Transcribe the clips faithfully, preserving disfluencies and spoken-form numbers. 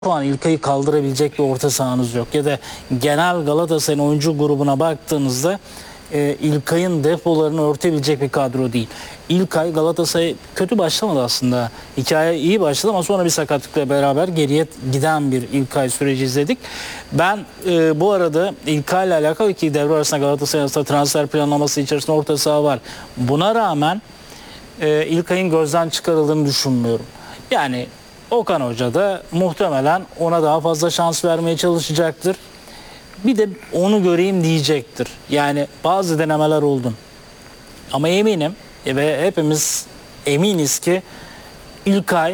Şu an İlkay'ı kaldırabilecek bir orta sahanız yok. Ya da genel Galatasaray'ın oyuncu grubuna baktığınızda e, İlkay'ın depolarını örtebilecek bir kadro değil. İlkay Galatasaray kötü başlamadı aslında. Hikaye iyi başladı ama sonra bir sakatlıkla beraber geriye giden bir İlkay süreci izledik. Ben e, bu arada İlkay ile alakalı ki devre arasında Galatasaray arasında transfer planlaması içerisinde orta saha var. Buna rağmen e, İlkay'ın gözden çıkarıldığını düşünmüyorum. Yani Okan Hoca da muhtemelen ona daha fazla şans vermeye çalışacaktır. Bir de onu göreyim diyecektir. Yani bazı denemeler oldu. Ama eminim ve hepimiz eminiz ki İlkay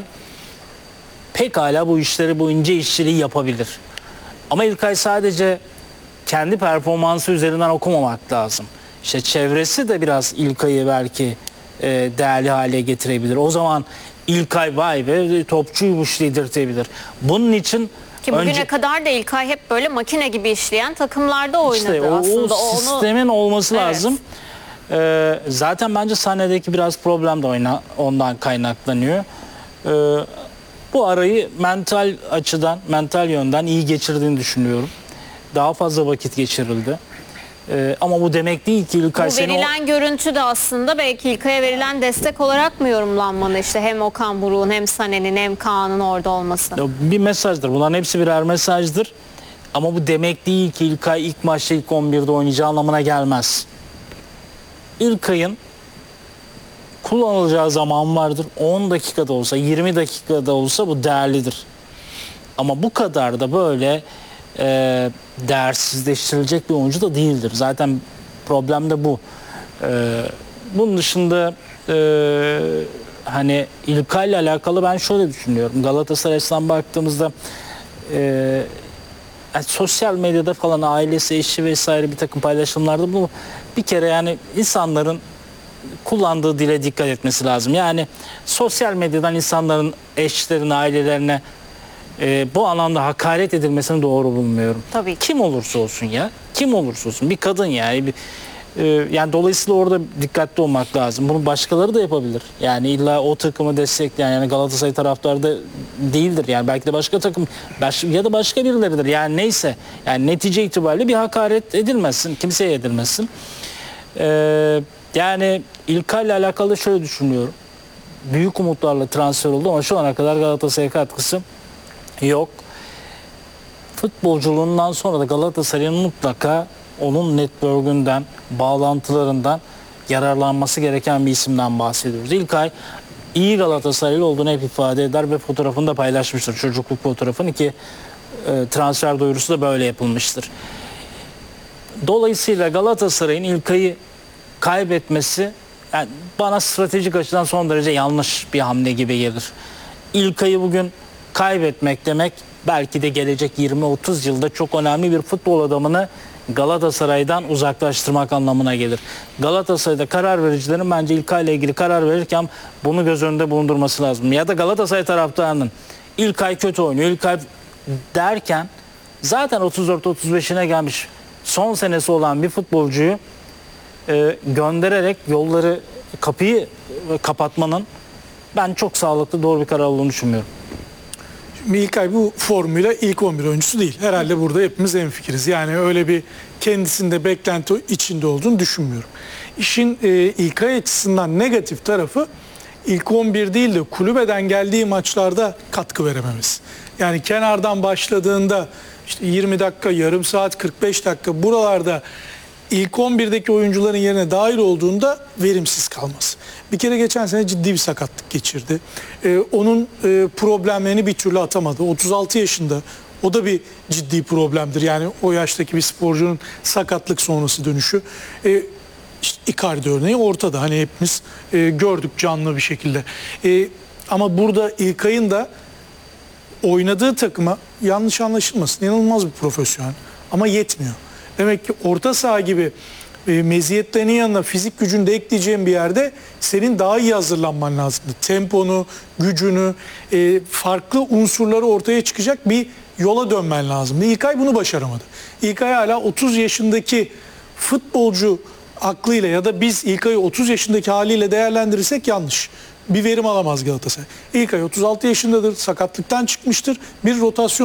pekala bu işleri, bu ince işçiliği yapabilir. Ama İlkay sadece kendi performansı üzerinden okumamak lazım. İşte çevresi de biraz İlkay'ı belki e, değerli hale getirebilir. O zaman İlkay vay be topçuymuş dedirtebilir. Bunun için ki bugüne önce, kadar da İlkay hep böyle makine gibi işleyen takımlarda oynadı işte o, aslında. o Onu... sistemin olması Evet. lazım. Ee, zaten bence sahnedeki biraz problem de oyna, ondan kaynaklanıyor. Ee, bu arayı mental açıdan, mental yönden iyi geçirdiğini düşünüyorum. Daha fazla vakit geçirildi. Ee, ama bu demek değil ki İlkay Bu seni verilen o... görüntü de aslında belki İlkay'a verilen destek olarak mı yorumlanmalı, işte hem Okan Buruk'un hem Sané'nin hem Kaan'ın orada olması? Bir mesajdır. Bunların hepsi birer mesajdır. Ama bu demek değil ki İlkay ilk maçta ilk on birde oynayacağı anlamına gelmez. İlkay'ın kullanılacağı zaman vardır. on dakikada olsa, yirmi dakikada olsa bu değerlidir. Ama bu kadar da böyle e, değersizleştirilecek bir oyuncu da değildir. Zaten problem de bu. E, bunun dışında e, hani İlkay'la alakalı ben şöyle düşünüyorum. Galatasaray'dan baktığımızda e, yani sosyal medyada falan ailesi, eşi vesaire bir takım paylaşımlarda bu bir kere yani insanların kullandığı dile dikkat etmesi lazım. Yani sosyal medyadan insanların eşlerine, ailelerine e, bu anlamda hakaret edilmesini doğru bulmuyorum. Tabii ki. Kim olursa olsun ya. Kim olursa olsun. Bir kadın yani. Bir, e, yani dolayısıyla orada dikkatli olmak lazım. Bunu başkaları da yapabilir. Yani illa o takımı destekleyen yani Galatasaray taraftarı da değildir. Yani belki de başka takım baş, ya da başka birileridir. Yani neyse. Yani netice itibariyle bir hakaret edilmesin. Kimseye edilmesin. Eee Yani İlkay ile alakalı şöyle düşünüyorum. Büyük umutlarla transfer oldu ama şu ana kadar Galatasaray'a katkısı yok. Futbolculuğundan sonra da Galatasaray'ın mutlaka onun network'ünden, bağlantılarından yararlanması gereken bir isimden bahsediyoruz. İlkay iyi Galatasaraylı olduğunu hep ifade eder ve fotoğrafını da paylaşmıştır. Çocukluk fotoğrafını ki e, transfer duyurusu da böyle yapılmıştır. Dolayısıyla Galatasaray'ın İlkay'ı kaybetmesi yani bana stratejik açıdan son derece yanlış bir hamle gibi gelir. İlkay'ı bugün kaybetmek demek belki de gelecek yirmi otuz yılda çok önemli bir futbol adamını Galatasaray'dan uzaklaştırmak anlamına gelir. Galatasaray'da karar vericilerin bence İlkay ile ilgili karar verirken bunu göz önünde bulundurması lazım. Ya da Galatasaray taraftarının İlkay kötü oynuyor, İlkay derken zaten otuz dört otuz beşine gelmiş son senesi olan bir futbolcuyu E, göndererek yolları, kapıyı kapatmanın ben çok sağlıklı, doğru bir karar olduğunu düşünmüyorum. Şimdi İlkay bu formuyla ilk on bir oyuncusu değil. Herhalde burada hepimiz hemfikiriz. Yani öyle bir kendisinde beklenti içinde olduğunu düşünmüyorum. İşin e, İlkay açısından negatif tarafı ilk on bir değil de kulübeden geldiği maçlarda katkı verememesi. Yani kenardan başladığında işte yirmi dakika, yarım saat, kırk beş dakika buralarda İlk on birdeki oyuncuların yerine dahil olduğunda verimsiz kalması. Bir kere geçen sene ciddi bir sakatlık geçirdi. Ee, onun e, problemlerini bir türlü atamadı. otuz altı yaşında. O da bir ciddi problemdir. Yani o yaştaki bir sporcunun sakatlık sonrası dönüşü. Ee, işte Icardi örneği ortada. Hani hepimiz e, gördük canlı bir şekilde. E, ama burada İlkay'ın da oynadığı takıma yanlış anlaşılmasın. İnanılmaz bir profesyonel. Ama yetmiyor. Demek ki orta saha gibi e, meziyetlerinin yanına fizik gücünü de ekleyeceğin bir yerde senin daha iyi hazırlanman lazımdı. Temponu, gücünü, e, farklı unsurları ortaya çıkacak bir yola dönmen lazımdı. İlkay bunu başaramadı. İlkay hala otuz yaşındaki futbolcu aklıyla ya da biz İlkay'ı otuz yaşındaki haliyle değerlendirirsek yanlış. bir verim alamaz Galatasaray. İlkay otuz altı yaşındadır, sakatlıktan çıkmıştır. Bir rotasyon